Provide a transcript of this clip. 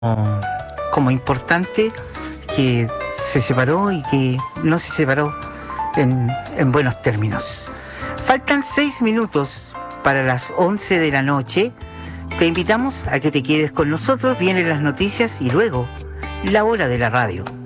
como importante que se separó y que no se separó en buenos términos. Faltan 6 minutos para las 11 de la noche. Te invitamos a que te quedes con nosotros, vienen las noticias y luego la hora de la radio.